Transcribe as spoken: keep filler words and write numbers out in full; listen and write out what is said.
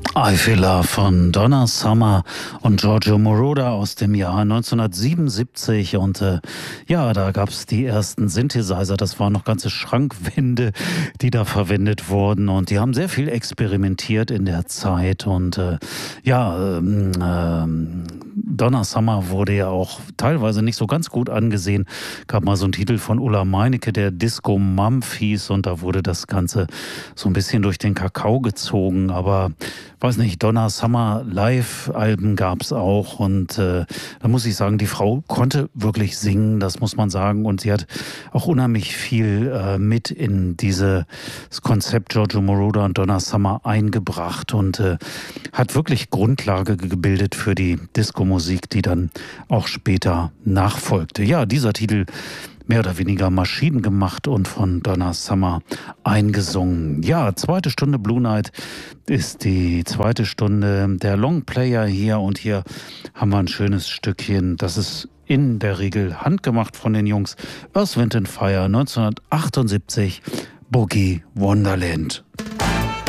I Feel Love von Donna Summer und Giorgio Moroder aus dem Jahr neunzehnhundertsiebenundsiebzig. Und äh, ja, da gab es die ersten Synthesizer. Das waren noch ganze Schrankwände, die da verwendet wurden. Und die haben sehr viel experimentiert in der Zeit. Und äh, ja, ähm, ähm, Donna Summer wurde ja auch teilweise nicht so ganz gut angesehen. Gab mal so einen Titel von Ulla Meinecke, der Disco Mampf hieß. Und da wurde das Ganze so ein bisschen durch den Kakao gezogen. Aber weiß nicht, Donna Summer Live-Alben gab es auch und äh, da muss ich sagen, die Frau konnte wirklich singen, das muss man sagen, und sie hat auch unheimlich viel äh, mit in dieses Konzept Giorgio Moroder und Donna Summer eingebracht und äh, hat wirklich Grundlage gebildet für die Disco-Musik, die dann auch später nachfolgte. Ja, dieser Titel mehr oder weniger maschinengemacht und von Donna Summer eingesungen. Ja, zweite Stunde Blue Night ist die zweite Stunde der Longplayer hier und hier haben wir ein schönes Stückchen, das ist in der Regel handgemacht von den Jungs. Earth, Wind and Fire neunzehnhundertachtundsiebzig, Boogie Wonderland.